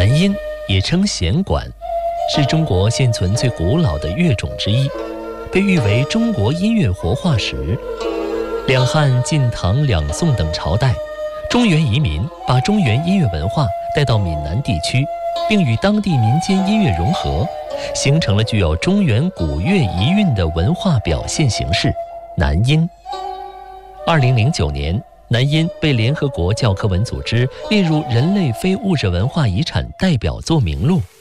南音也称弦管，是中国现存最古老的乐种之一，被誉为中国音乐活化石。两汉、晋、唐、两宋等朝代，中原移民把中原音乐文化带到闽南地区，并与当地民间音乐融合，形成了具有中原古乐遗韵的文化表现形式——南音。2009年，南音被联合国教科文组织列入人类非物质文化遗产代表作名录。